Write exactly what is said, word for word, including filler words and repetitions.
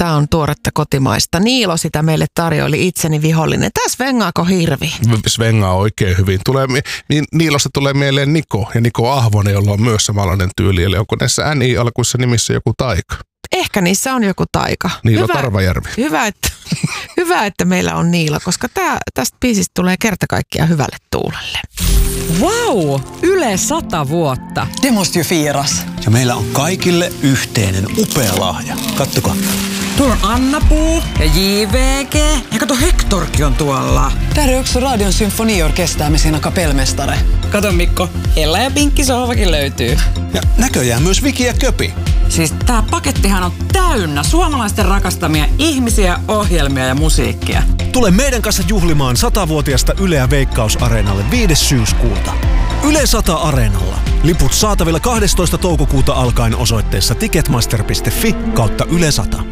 Tämä on tuoretta kotimaista. Niilo sitä meille tarjoili, itseni vihollinen. Tässä vengaako hirvi? Svengaa oikein hyvin. Tulee, Niilosta tulee mieleen Niko ja Niko Ahvonen, jolla on myös samanlainen tyyli. Eli onko näissä N I-alkuissa nimissä joku taika? Ehkä niissä on joku taika. Niilo hyvä, Tarvajärvi. Hyvä että, hyvä, että meillä on Niilo, koska tää, tästä biisistä tulee kerta kaikkiaan hyvälle tuulelle. Vau! Yle sata vuotta. Det måste ju firas. Ja meillä on kaikille yhteinen upea lahja. Kattokaa. Tuolla on Anna-Puu ja J V G. Ja kato, Hektorkin on tuolla. Där är också Radion symfoniorkester med sina kapellmästare. Kato Mikko, Ella ja Pinkki sohvakin löytyy. Ja näköjään myös Viki ja Köpi. Siis tää pakettihan on täynnä suomalaisten rakastamia ihmisiä, ohjelmia ja musiikkia. Tule meidän kanssa juhlimaan satavuotiaasta Yleä Veikkaus-areenalle viides syyskuuta. Yle sata Areenalla. Liput saatavilla kahdestoista toukokuuta alkaen osoitteessa ticketmaster piste fi kautta Yle sata.